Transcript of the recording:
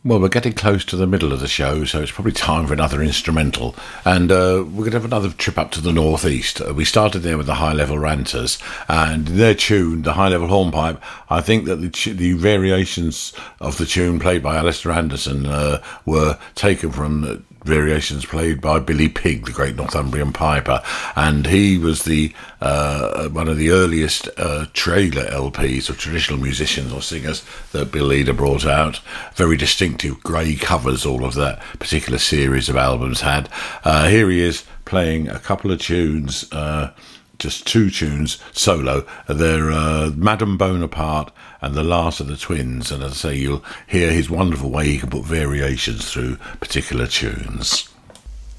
Well, we're getting close to the middle of the show, so it's probably time for another instrumental. And we're going to have another trip up to the northeast. We started there with the High Level Ranters, and their tune, the High Level Hornpipe, I think that the variations of the tune played by Alistair Anderson were taken from variations played by Billy Pigg, the great Northumbrian piper, and he was the one of the earliest trailer LPs of traditional musicians or singers that Bill Leader brought out. Very distinctive grey covers all of that particular series of albums had. Here he is playing a couple of tunes, just two tunes solo. They're Madame Bonaparte and The Last of the Twins, and as I say, you'll hear his wonderful way he can put variations through particular tunes.